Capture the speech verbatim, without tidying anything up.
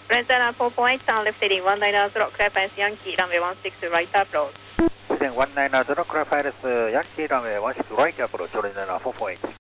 Fresnel four four eight, sound left heading one nine zero, clear pass Yankee, runway one six right approach. Heading one nine zero, clear pass Yankee, runway one six right approach, Fresnel four four eight.